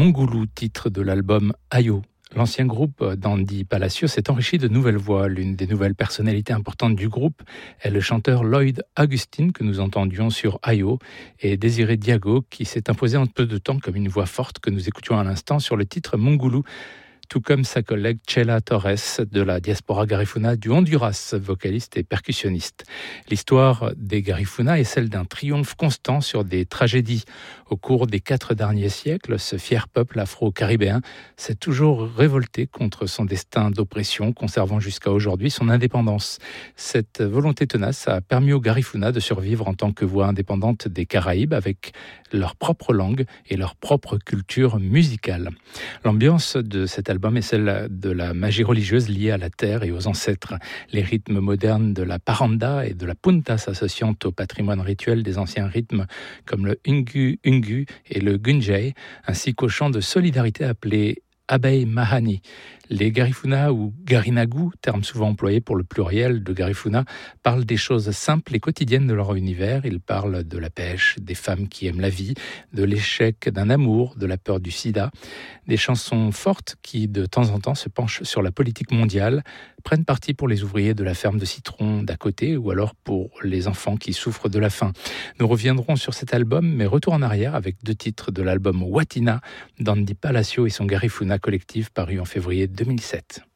Mongoulou, titre de l'album Ayo. L'ancien groupe d'Andy Palacio s'est enrichi de nouvelles voix. L'une des nouvelles personnalités importantes du groupe est le chanteur Lloyd Augustin que nous entendions sur Ayo et Désiré Diago qui s'est imposé en peu de temps comme une voix forte que nous écoutions à l'instant sur le titre Mongoulou, tout comme sa collègue Chela Torres de la diaspora Garifuna du Honduras, vocaliste et percussionniste. L'histoire des Garifuna est celle d'un triomphe constant sur des tragédies. Au cours des 4 derniers siècles, ce fier peuple afro-caribéen s'est toujours révolté contre son destin d'oppression, conservant jusqu'à aujourd'hui son indépendance. Cette volonté tenace a permis aux Garifuna de survivre en tant que voix indépendante des Caraïbes avec leur propre langue et leur propre culture musicale. L'ambiance de cet album est celle de la magie religieuse liée à la terre et aux ancêtres. Les rythmes modernes de la paranda et de la punta s'associant au patrimoine rituel des anciens rythmes comme le ungu et le gunjay, ainsi qu'au chant de solidarité appelé Abey Mahani. Les Garifuna ou Garinagu, terme souvent employé pour le pluriel de Garifuna, parlent des choses simples et quotidiennes de leur univers. Ils parlent de la pêche, des femmes qui aiment la vie, de l'échec d'un amour, de la peur du sida. Des chansons fortes qui, de temps en temps, se penchent sur la politique mondiale, prennent parti pour les ouvriers de la ferme de citron d'à côté ou alors pour les enfants qui souffrent de la faim. Nous reviendrons sur cet album, mais retour en arrière avec 2 titres de l'album Watina d'Andy Palacio et son Garifuna collectif paru en février 2007.